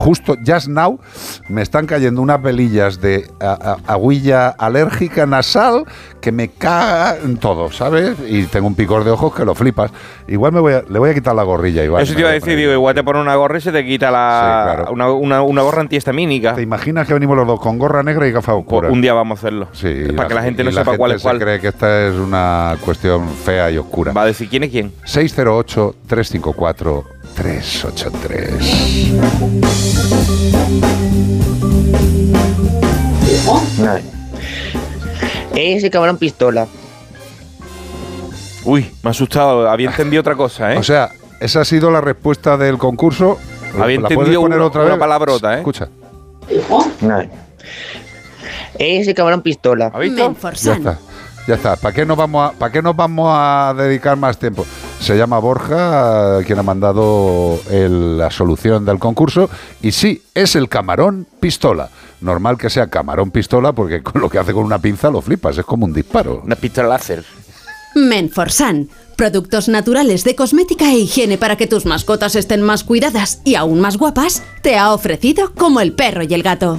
justo just now me están cayendo unas velillas de agüilla alérgica nasal que me cagan todo, ¿sabes? Y tengo un picor de ojos que lo flipas. Igual le voy a quitar la gorrilla, igual. Eso te iba a decir, digo, igual te pone una gorra y se te quita Sí, claro. una gorra antihistamínica. ¿Te imaginas que venimos los dos con gorra negra y gafas oscuras? Pues un día vamos a hacerlo. Sí, para que la gente no sepa cuál es cuál. Se cree que esta es una cuestión fea y oscura. Va a decir quién es quién. 608-354-383. Ese cabrón pistola. Uy, me ha asustado. Había entendido otra cosa, ¿eh? O sea, esa ha sido la respuesta del concurso. Había ¿La entendido puedes poner otra vez? una palabrota, ¿eh? Escucha. Ese cabrón pistola. ¿Has visto? Ya está. ¿Para qué nos vamos a dedicar más tiempo? Se llama Borja, quien ha mandado la solución del concurso. Y sí, es el camarón pistola. Normal que sea camarón pistola, porque con lo que hace con una pinza lo flipas. Es como un disparo. Una pistola láser. Menforsan. Productos naturales de cosmética e higiene para que tus mascotas estén más cuidadas y aún más guapas, te ha ofrecido Como el perro y el gato.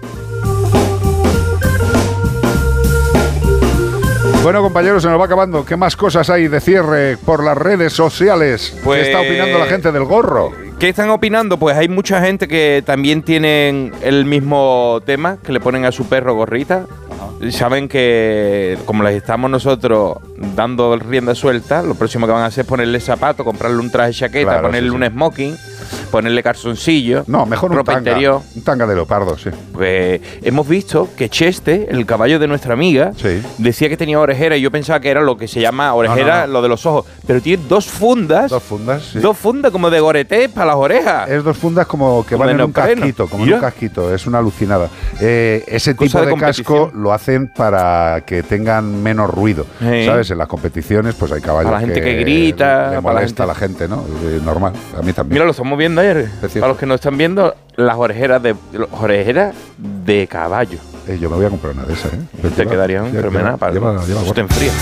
Bueno, compañeros, se nos va acabando. ¿Qué más cosas hay de cierre por las redes sociales? Pues, ¿qué está opinando la gente del gorro? ¿Qué están opinando? Pues hay mucha gente que también tienen el mismo tema, que le ponen a su perro gorrita. Saben que, como les estamos nosotros dando rienda suelta, lo próximo que van a hacer es ponerle zapatos, comprarle un traje chaqueta, Claro, ponerle sí, un smoking, ponerle calzoncillo. No, mejor un ropa tanga. interior. Un tanga de leopardo, sí. Pues hemos visto que Cheste, el caballo de nuestra amiga, Sí. decía que tenía orejera y yo pensaba que era lo que se llama orejera, No. lo de los ojos. Pero tiene dos fundas. Dos fundas, sí. Dos fundas como de goreté para las orejas. Es dos fundas como que Como van en en un neopreno. casquito, como en Mira. un casquito. Es una alucinada. Ese Cosa tipo de de casco competición. lo hacen para que tengan menos ruido. Sí. ¿Sabes? En las competiciones, pues hay caballos Para la gente que grita, le para la molesta a la gente, ¿no? Normal. A mí también. Mira, lo estamos viendo ayer. Precioso. Para los que no están viendo, las orejeras de caballo. Yo me voy a comprar una de esas, ¿eh? Te quedarían fenomenal para lleva eso te guarda. enfría.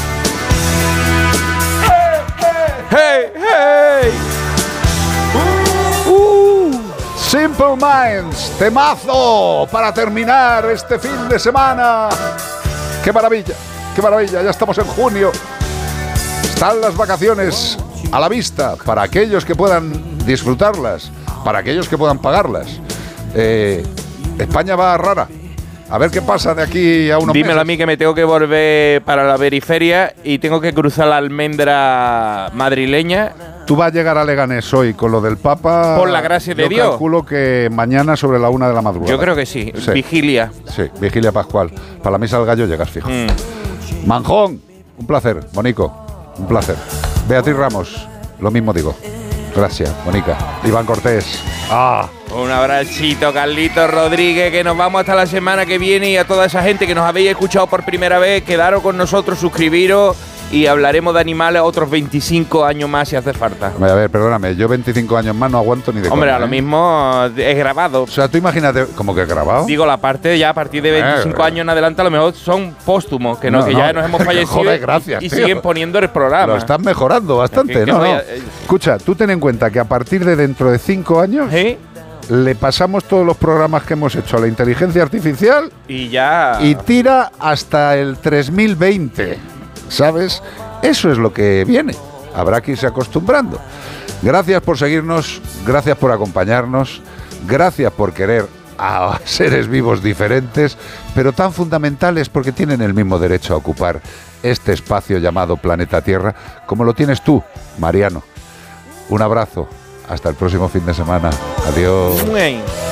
¡Hey! ¡Hey! Simple Minds, temazo para terminar este fin de semana. ¡Qué maravilla! ¡Qué maravilla! Ya estamos en junio. Están las vacaciones a la vista para aquellos que puedan disfrutarlas, para aquellos que puedan pagarlas. España va rara. A ver qué pasa de aquí a unos Dímelo meses. a mí que me tengo que volver para la periferia y tengo que cruzar la almendra madrileña. Tú vas a llegar a Leganés hoy con lo del Papa. Por la gracia de Yo Dios. calculo que mañana sobre la 1 de la madrugada. Yo creo que sí. Sí. Vigilia. Sí, vigilia pascual. Para la misa del gallo llegas fijo. Manjón, un placer. Monico, un placer. Beatriz Ramos, lo mismo digo. Gracias, Monica. Iván Cortés. Un abracito, Carlitos Rodríguez, que nos vamos hasta la semana que viene, y a toda esa gente que nos habéis escuchado por primera vez, quedaros con nosotros, suscribiros y hablaremos de animales otros 25 años más si hace falta. A ver, perdóname, yo 25 años más no aguanto ni de Hombre, coña, a lo ¿eh? mismo es grabado. O sea, tú imagínate, como que grabado. Digo, la parte ya a partir de 25 años en adelante a lo mejor son póstumos, que, No, que no. ya nos hemos fallecido. Joder, gracias, y tío. siguen poniendo el programa. Lo estás mejorando bastante, Es que ¿no? vaya- Escucha, tú ten en cuenta que a partir de dentro de 5 años ¿Sí? le pasamos todos los programas que hemos hecho a la inteligencia artificial Y ya... y tira hasta el 3020, ¿sabes? Eso es lo que viene. Habrá que irse acostumbrando. Gracias por seguirnos, gracias por acompañarnos, gracias por querer a seres vivos diferentes, pero tan fundamentales porque tienen el mismo derecho a ocupar este espacio llamado Planeta Tierra, como lo tienes tú, Mariano. Un abrazo, hasta el próximo fin de semana. Adiós. Muy bien.